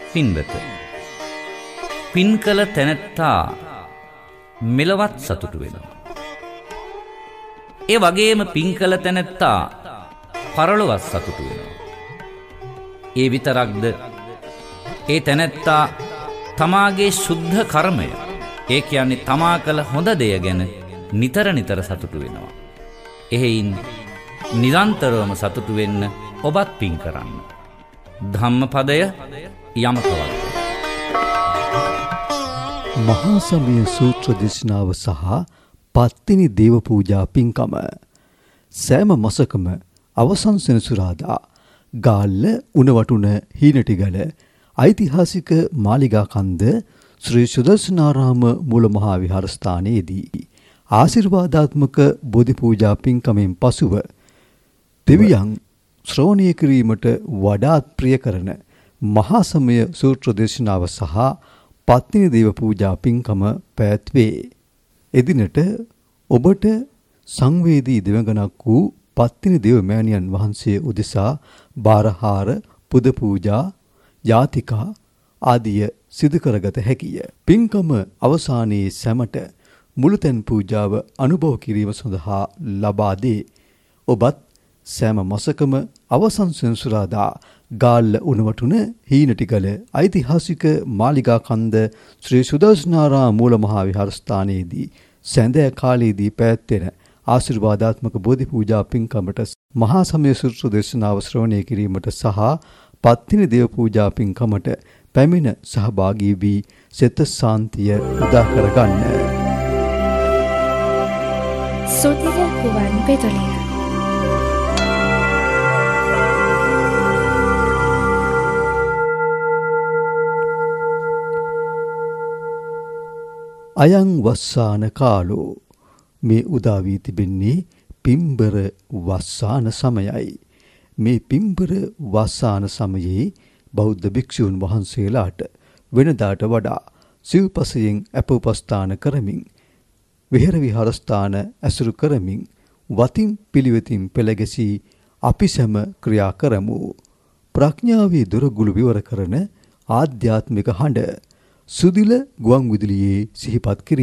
පින්වත පින් කළ තැනැත්තා මෙලවත් සතුටු වෙනවා. ඒ වගේම පින් කළ තැනැත්තා පරලොවත් සතුටු වෙනවා. ඒ විතරක්ද ඒ තැනැත්තා තමාගේ ශුද්ධ කර්මය, ඒ කියන්නේ තමා කළ හොඳ දෙය ගැන නිතර නිතර සතුටු වෙනවා. එහෙයින් නිරන්තරවම සතුටු වෙන්න ඔබත් පින් කරන්න. ධම්මපදය යමකවත්ත. මහා සමය සූත්‍ර දේශනාව සහ පත්තිනි දේව පූජා පින්කම සෑම මාසකම අවසන් සෙනසුරාදා ගාල්ල උණවටුන හීනටිගල ඓතිහාසික මාලිගා කන්ද ශ්‍රී සුදර්ශනාරාම මූල මහා විහාරස්ථානයේදී ආශිර්වාදාත්මක බෝධි පූජා පින්කමෙන් පසුව දෙවියන් ශ්‍රවණය කිරීමට වඩාත් ප්‍රිය කරන මහා සමය සූත්‍ර දේශනාව සහ පත්තිනි දේව පූජා පින්කම පැවැත්වේ. එදිනට ඔබට සංවේදී දෙවඟනක් වූ පත්තිනි දේව මෑණියන් වහන්සේ උදෙසා බාරහාර, පුද පූජා, යාතිකා ආදිය සිදු කරගත හැකිය. පින්කම අවසානයේ සැමට මුළුතැන් පූජාව අනුභව කිරීම සඳහා ලබා දේ. ඔබත් සෑම මාසකම අවසන් සෙනසුරාදා ගාල්ල උණවටුන හීනටිගල ඓතිහාසික මාලිගා කන්ද ශ්‍රී සුදර්ශනාරාම මූල මහා විහාරස්ථානයේදී සැඳෑ කාලයේදී පැවැත්වෙන ආශිර්වාදාත්මක බෝධි පූජා පින්කමට මහා සමය සූත්‍ර දේශනාව ශ්‍රවණය කිරීමට සහ පත්තිනි දේව පූජා පින්කමට පැමිණ සහභාගී වී සිත සාන්තිය උදා කරගන්න. සුදිර ගුවන් විදුලිය. අයං වස්සාන කාලෝ මේ උදා වී තිබෙන්නේ පිම්බර වස්සාන සමයයි. මේ පිම්බර වස්සාන සමයේ බෞද්ධ භික්ෂූන් වහන්සේලාට වෙනදාට වඩා සිව්පසයෙන් අප උපස්ථාන කරමින් විහෙර විහාරස්ථාන ඇසුරු කරමින් වතින් පිළිවෙතින් පෙළගැසී අපි සැම ක්‍රියා කරමු. ප්‍රඥාවේ දොරගුළු විවර කරන ආධ්‍යාත්මික හඬ සුදිල ගුවන් විදුලියේ සිහිපත් කිරීම